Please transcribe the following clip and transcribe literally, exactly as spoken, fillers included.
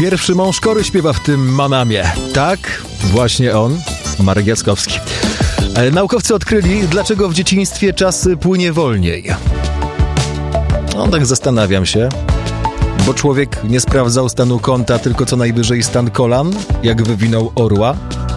Pierwszy mąż Kory śpiewa w tym Manamie. Tak, właśnie on, Marek Jackowski. Naukowcy odkryli, dlaczego w dzieciństwie czas płynie wolniej. No tak zastanawiam się, bo człowiek nie sprawdzał stanu konta, tylko co najwyżej stan kolan, jak wywinął orła.